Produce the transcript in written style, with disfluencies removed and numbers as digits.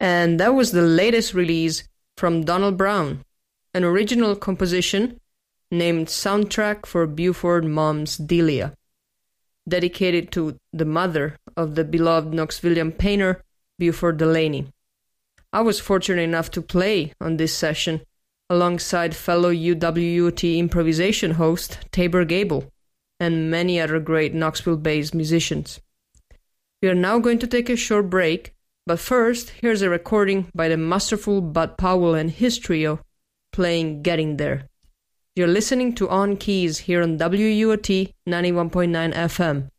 And that was the latest release from Donald Brown, an original composition named Soundtrack for Buford Mom's Delia, dedicated to the mother of the beloved Knoxvillian painter, Buford Delaney. I was fortunate enough to play on this session alongside fellow UWUT improvisation host Tabor Gable and many other great Knoxville-based musicians. We are now going to take a short break, but first, here's a recording by the masterful Bud Powell and his trio playing Getting There. You're listening to On Keys here on WUOT 91.9 FM.